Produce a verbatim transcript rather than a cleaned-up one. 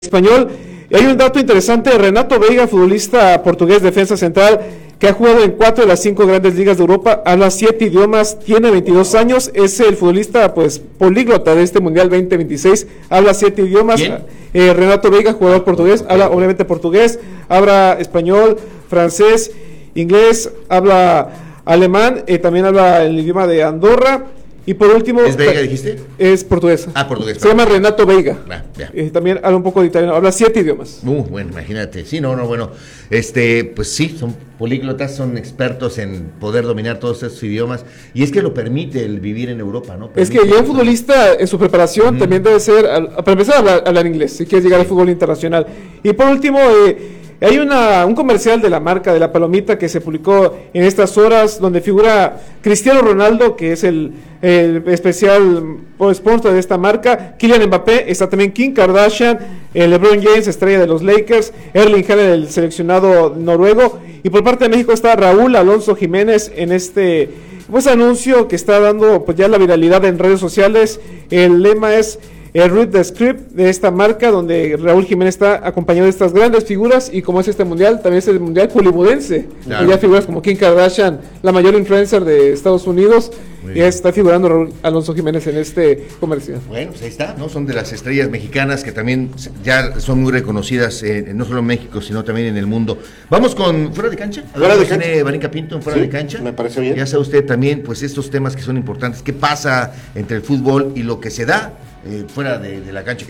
Español. Hay un dato interesante: Renato Veiga, futbolista portugués, defensa central, que ha jugado en cuatro de las cinco grandes ligas de Europa, habla siete idiomas, tiene veintidós años, es el futbolista pues políglota de este Mundial veinte veintiséis, habla siete idiomas. Eh, Renato Veiga, jugador portugués, habla obviamente portugués, habla español, francés, inglés, habla alemán, eh, también habla el idioma de Andorra. Y por último... ¿Es Veiga, dijiste? Es portugués. Ah, portugués. Se llama Renato Veiga. Ah, eh, también habla un poco de italiano, habla siete idiomas. Uh, bueno, imagínate. Sí, no, no, bueno. Este, pues sí, son políglotas, son expertos en poder dominar todos esos idiomas. Y es que lo permite el vivir en Europa, ¿no? Permite, es que ya un futbolista en su preparación uh-huh. también debe ser, para empezar, hablar, hablar inglés, si quieres llegar sí. al fútbol internacional. Y por último... Eh, Hay una, un comercial de la marca de la palomita que se publicó en estas horas, donde figura Cristiano Ronaldo, que es el, el especial sponsor de esta marca, Kylian Mbappé, está también Kim Kardashian, eh, LeBron James, estrella de los Lakers, Erling Haaland, el seleccionado noruego, y por parte de México está Raúl Alonso Jiménez en este pues anuncio que está dando pues ya la viralidad en redes sociales. El lema es el Read the Script de esta marca, donde Raúl Jiménez está acompañado de estas grandes figuras, y como es este mundial, también es el mundial hollywoodense, claro. Ya figuras como Kim Kardashian, la mayor influencer de Estados Unidos, y está figurando Raúl Alonso Jiménez en este comercial. Bueno, pues ahí está, ¿no? Son de las estrellas mexicanas que también ya son muy reconocidas, eh, no solo en México, sino también en el mundo. Vamos con Fuera de Cancha. A Fuera de Cancha. Tiene Varinka Pinto en Fuera sí, de Cancha. Me parece bien. Ya sabe usted también, pues estos temas que son importantes, qué pasa entre el fútbol y lo que se da eh, fuera de, de la cancha.